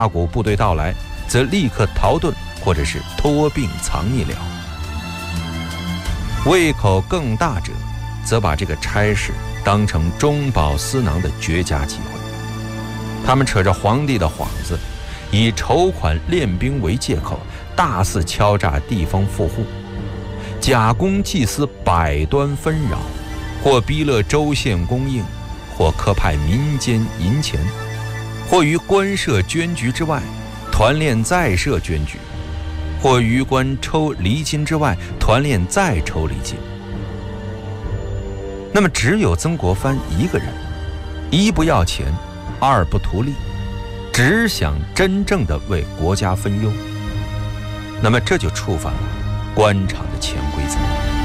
股部队到来，则立刻逃遁或者是托病藏匿了。胃口更大者，则把这个差事当成中饱私囊的绝佳机会。他们扯着皇帝的幌子，以筹款练兵为借口，大肆敲诈地方富户，假公济私，百端纷扰，或逼勒州县供应，或苛派民间银钱，或于官设捐局之外团练再设捐局，或于官抽厘金之外团练再抽厘金。那么只有曾国藩一个人，一不要钱，二不图利，只想真正的为国家分忧。那么这就触犯了官场的潜规则。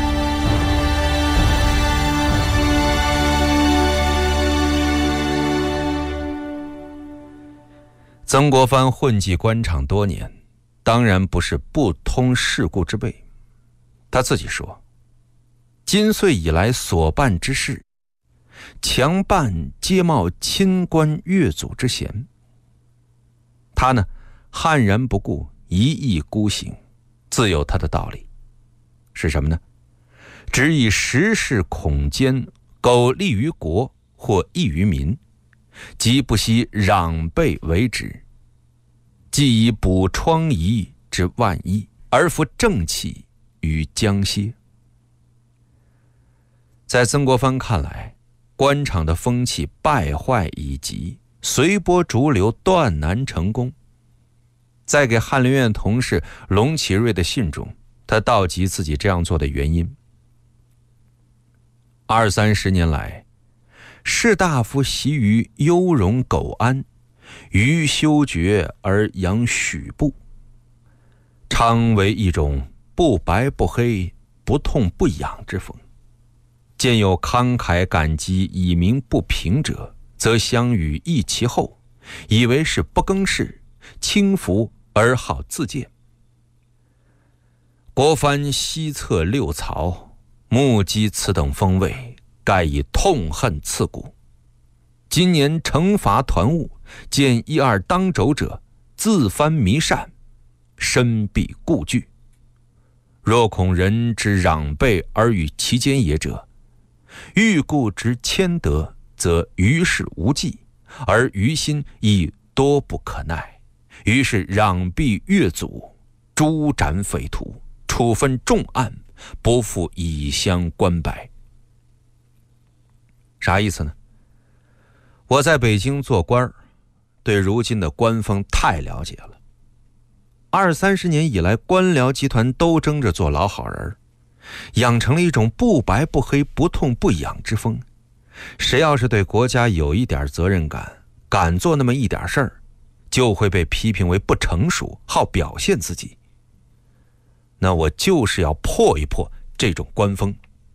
曾国藩混迹官场多年，当然不是不通世故之辈。他自己说，今岁以来所办之事，强办皆冒亲官越祖之嫌。他呢，悍然不顾，一意孤行，自有他的道理。是什么呢？只以时事恐艰，苟利于国或益于民，即不惜攘备为之，既以补疮痍之万一，而复正气于将歇。在曾国藩看来，官场的风气败坏已极，随波逐流断难成功。在给翰林院同事龙启瑞的信中，他道及自己这样做的原因。20-30年来，士大夫习于优容苟安，于修爵而养许部，常为一种不白不黑，不痛不痒之风。见有慷慨感激以鸣不平者，则相与议其后，以为是不更事，轻浮而好自荐。国藩西侧六曹，目击此等风味，盖以痛恨刺骨。今年惩罚团务，见一二当轴者，自藩弥善，深必顾惧。若恐人之攘备而与其间也者，欲故之谦德，则于事无济，而于心亦多不可耐。于是攘臂越祖，诛斩匪徒，处分重案，不复以相关白。啥意思呢？我在北京做官，对如今的官风太了解了。20-30年以来，官僚集团都争着做老好人，养成了一种不白不黑，不痛不痒之风。谁要是对国家有一点责任感，敢做那么一点事儿，就会被批评为不成熟，好表现自己。那我就是要破一破这种官风。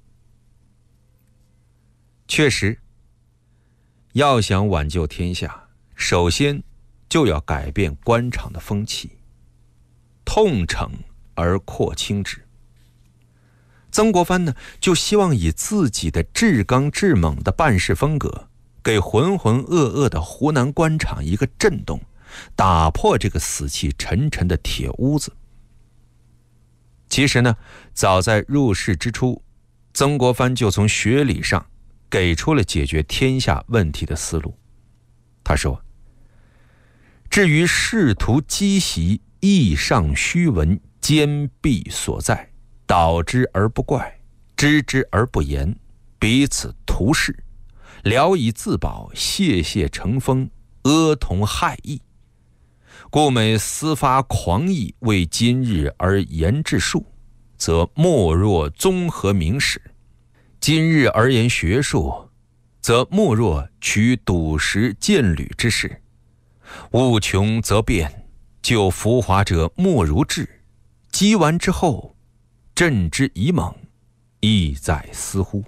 确实，要想挽救天下，首先就要改变官场的风气，痛惩而扩轻之。曾国藩呢，就希望以自己的至刚至猛的办事风格，给浑浑噩噩的湖南官场一个震动，打破这个死气沉沉的铁屋子。其实呢，早在入仕之初，曾国藩就从学理上给出了解决天下问题的思路。他说，至于仕途积习，意上虚文，坚壁所在，导之而不怪，知之而不言，彼此图示，聊以自保，泄泄成风，阿同害义。故每私发狂意，为今日而言治术，则莫若综合明史；今日而言学术，则莫若取笃实见履之事。物穷则变，就浮华者莫如志，积完之后，振之以猛，意在思乎。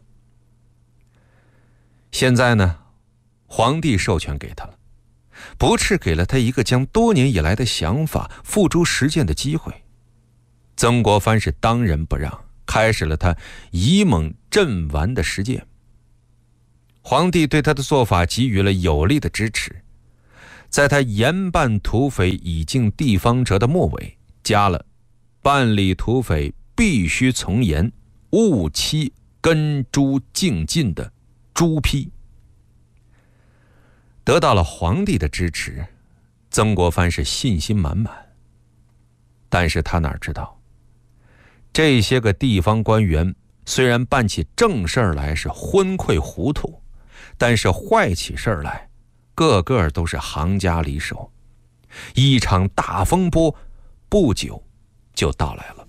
现在呢，皇帝授权给他了，不啻给了他一个将多年以来的想法付诸实践的机会。曾国藩是当仁不让，开始了他以猛振完的实践。皇帝对他的做法给予了有力的支持。 在他严办土匪以敬地方者的末尾，加了办理土匪必须从严，务期根诛净尽的诛批。得到了皇帝的支持，曾国藩是信心满满。但是他哪知道，这些个地方官员虽然办起正事儿来是昏聩糊涂，但是坏起事儿来，个个都是行家里手。一场大风波不久就到来了。